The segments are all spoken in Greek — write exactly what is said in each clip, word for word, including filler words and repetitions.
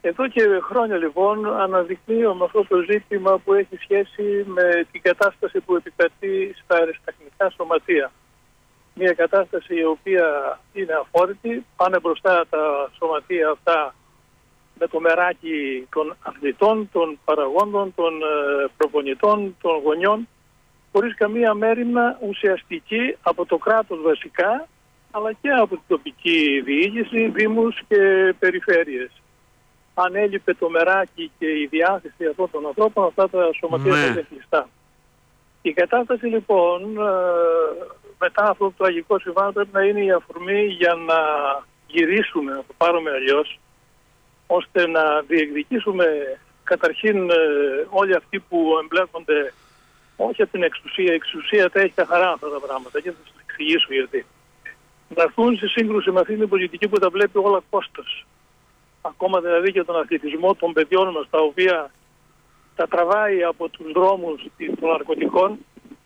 Εδώ και χρόνια λοιπόν αναδεικνύουμε αυτό το ζήτημα που έχει σχέση με την κατάσταση που επικρατεί στα αεραστεχνικά σωματεία. Μια κατάσταση η οποία είναι αφόρητη, πάνε μπροστά τα σωματεία αυτά με το μεράκι των αθλητών, των παραγόντων, των προπονητών, των γονιών, χωρίς καμία μέριμνα ουσιαστική από το κράτος βασικά, αλλά και από την τοπική διοίκηση, δήμους και περιφέρειες. Αν έλειπε το μεράκι και η διάθεση αυτών των ανθρώπων, αυτά τα σωματεία θα είναι κλειστά. Η κατάσταση λοιπόν μετά αυτό το τραγικό συμβάν πρέπει να είναι η αφορμή για να γυρίσουμε, να το πάρουμε αλλιώς, ώστε να διεκδικήσουμε καταρχήν όλοι αυτοί που εμπλέκονται όχι από την εξουσία. Η εξουσία τα έχει καθαρά αυτά τα πράγματα και θα σας εξηγήσω γιατί. Να έρθουν σε σύγκρουση με αυτή την πολιτική που τα βλέπει όλα κόστος. Ακόμα δηλαδή και τον αθλητισμό των παιδιών μας, τα οποία τα τραβάει από τους δρόμους των ναρκωτικών.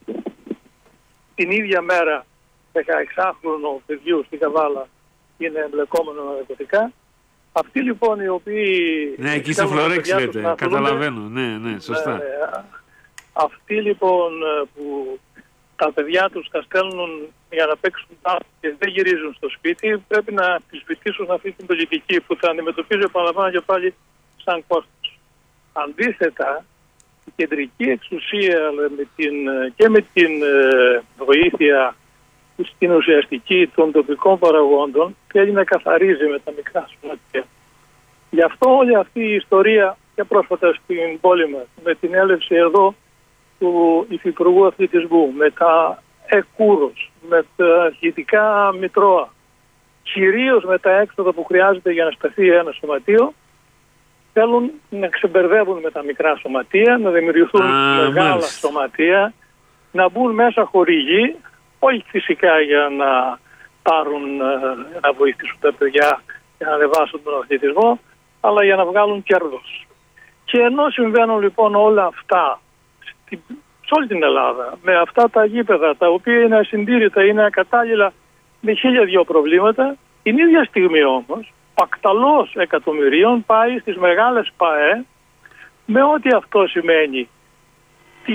Την ίδια μέρα δεκαεξάχρονο παιδιού στην Καβάλα είναι εμπλεκόμενο με ναρκωτικά. Αυτοί λοιπόν οι οποίοι... Ναι, εκεί στο Φλωρέξ λέτε, καταλαβαίνω, ναι, ναι, σωστά. Ε, αυτοί λοιπόν που τα παιδιά τους τα στέλνουν για να παίξουν μπάσκετ και δεν γυρίζουν στο σπίτι, πρέπει να αμφισβητήσουν αυτή την πολιτική που θα αντιμετωπίζει, επαναλαμβάνω και πάλι, σαν κόστος. Αντίθετα, η κεντρική εξουσία με την, και με την ε, βοήθεια στην ουσιαστική των τοπικών παραγόντων θέλει να καθαρίζει με τα μικρά σωματεία. Γι' αυτό όλη αυτή η ιστορία και πρόσφατα στην πόλη μας, με την έλευση εδώ του Υφυπουργού Αθλητισμού, με τα ΕΚΟΥΡΟΣ, με τα αρχιτικά μητρώα, κυρίως με τα έξοδα που χρειάζεται για να σταθεί ένα σωματείο, θέλουν να ξεμπερδεύουν με τα μικρά σωματεία, να δημιουργηθούν Α, μεγάλα μάλιστα. σωματεία, να μπουν μέσα χορηγοί, όχι φυσικά για να πάρουν, να βοηθήσουν τα παιδιά για να ανεβάσουν τον αθλητισμό, αλλά για να βγάλουν κέρδος. Και ενώ συμβαίνουν λοιπόν όλα αυτά σε όλη την Ελλάδα, με αυτά τα γήπεδα τα οποία είναι ασυντήρητα, είναι ακατάλληλα, με χίλια δυο προβλήματα, την ίδια στιγμή όμως πακταλός εκατομμυρίων πάει στις μεγάλες ΠΑΕ με ό,τι αυτό σημαίνει. Τι...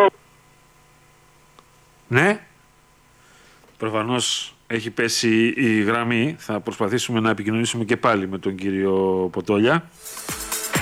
Ναι, προφανώς έχει πέσει η γραμμή. Θα προσπαθήσουμε να επικοινωνήσουμε και πάλι με τον κύριο Ποτόλια.